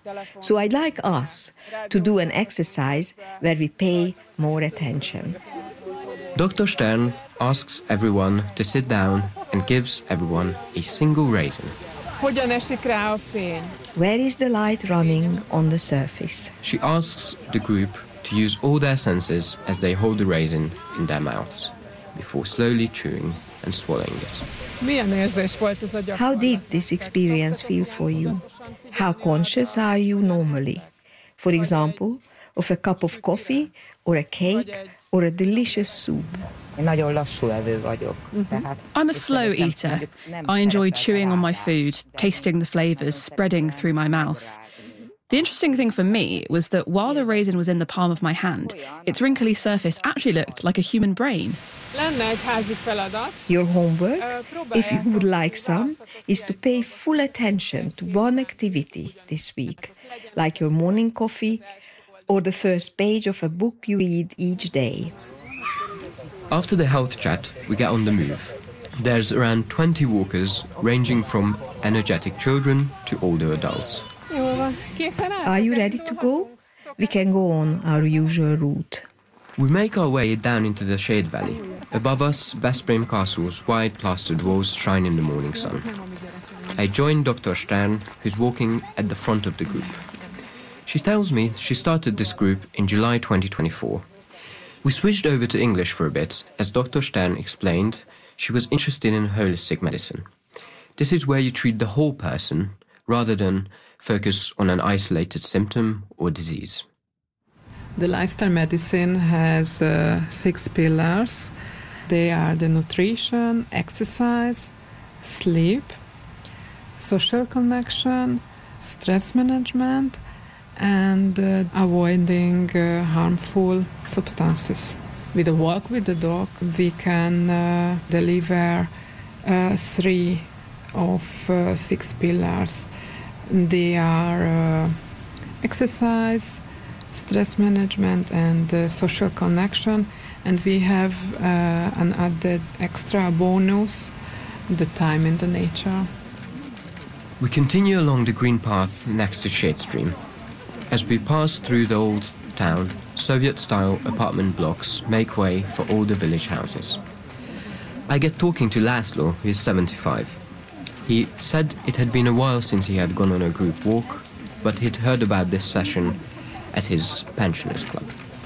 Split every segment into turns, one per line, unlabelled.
So I'd like us to do an exercise where we pay more attention.
Dr. Stern asks everyone to sit down and gives everyone a single raisin.
Where is the light running on the surface?
She asks the group to use all their senses as they hold the raisin in their mouths before slowly chewing and swallowing it.
How did this experience feel for you? How conscious are you normally? For example, of a cup of coffee or a cake or a delicious soup.
I'm a slow eater. I enjoy chewing on my food, tasting the flavours spreading through my mouth. The interesting thing for me was that while the raisin was in the palm of my hand, its wrinkly surface actually looked like a human brain.
Your homework, if you would like some, is to pay full attention to one activity this week, like your morning coffee or the first page of a book you read each day.
After the health chat, we get on the move. There's around 20 walkers, ranging from energetic children to older adults.
Are you ready to go? We can go on our usual route.
We make our way down into the shade valley. Above us, Veszprém Castle's wide plastered walls shine in the morning sun. I join Dr. Stern, who's walking at the front of the group. She tells me she started this group in July 2024. We switched over to English for a bit. As Dr. Stern explained, she was interested in holistic medicine. This is where you treat the whole person rather than focus on an isolated symptom or disease.
The lifestyle medicine has 6 pillars. They are the nutrition, exercise, sleep, social connection, stress management, and avoiding harmful substances. With a walk with the dog, we can deliver 3 of 6 pillars. They are exercise, stress management, and social connection. And we have an added extra bonus, the time in the nature.
We continue along the green path next to Shade Stream. As we pass through the old town, Soviet-style apartment blocks make way for all the village houses. I get talking to Laszlo, who is 75. He said it had been a while since he had gone on a group walk, but he'd heard about this session at his pensioners club.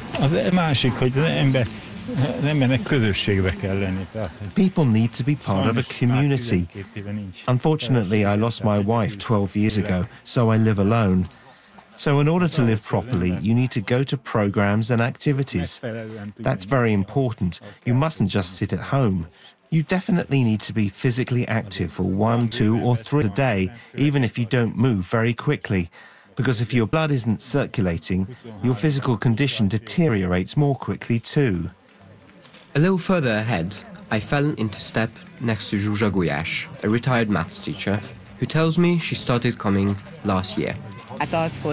People need to be part of a community. Unfortunately, I lost my wife 12 years ago, so I live alone. So in order to live properly, you need to go to programs and activities. That's very important. You mustn't just sit at home. You definitely need to be physically active for 1, 2 or 3 a day, even if you don't move very quickly. Because if your blood isn't circulating, your physical condition deteriorates more quickly too.
A little further ahead, I fell into step next to Zsuzsa Gulyás, a retired maths teacher, who tells me she started coming last year.
I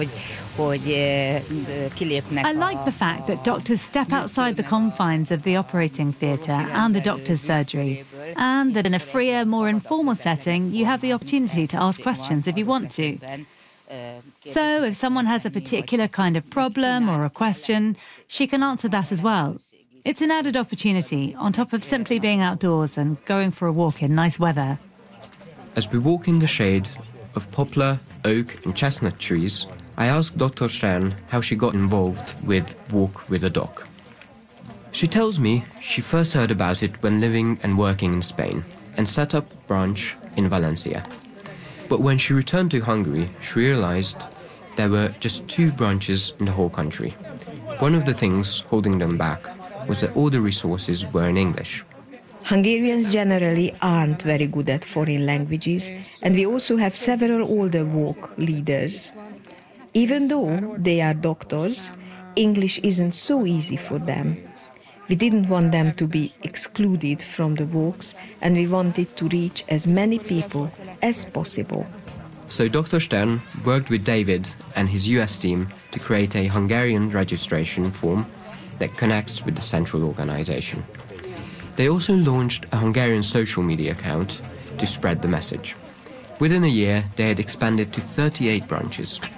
like the fact that doctors step outside the confines of the operating theatre and the doctor's surgery, and that in a freer, more informal setting, you have the opportunity to ask questions if you want to. So if someone has a particular kind of problem or a question, she can answer that as well. It's an added opportunity on top of simply being outdoors and going for a walk in nice weather.
As we walk in the shade of poplar, oak and chestnut trees, I asked Dr. Stern how she got involved with Walk with a Dog. She tells me she first heard about it when living and working in Spain and set up a branch in Valencia. But when she returned to Hungary, she realized there were just 2 branches in the whole country. One of the things holding them back was that all the resources were in English.
Hungarians generally aren't very good at foreign languages, and we also have several older walk leaders. Even though they are doctors, English isn't so easy for them. We didn't want them to be excluded from the walks, and we wanted to reach as many people as possible.
So Dr. Stern worked with David and his US team to create a Hungarian registration form that connects with the central organization. They also launched a Hungarian social media account to spread the message. Within a year, they had expanded to 38 branches.